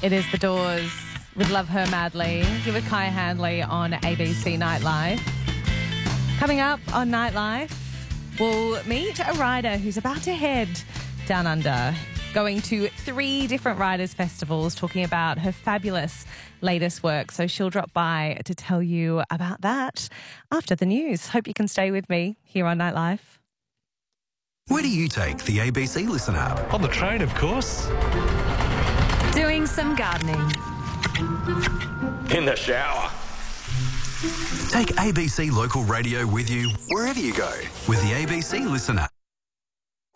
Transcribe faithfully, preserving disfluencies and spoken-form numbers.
It is The Doors with Love Her Madly. You're with Kai Handley on A B C Nightlife. Coming up on Nightlife, we'll meet a rider who's about to head down under, going to three different riders' festivals, talking about her fabulous latest work. So she'll drop by to tell you about that after the news. Hope you can stay with me here on Nightlife. Where do you take the A B C Listen app? On the train, of course. Doing some gardening. In the shower. Take A B C Local Radio with you wherever you go with the A B C Listen app.